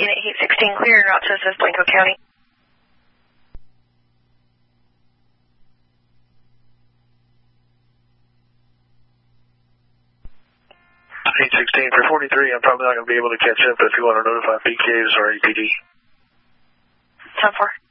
Unit Heat 16, clear en route to assist Blanco County. Heat 16 for 43, I'm probably not going to be able to catch up, but if you want to notify PKs or APD. 10-4.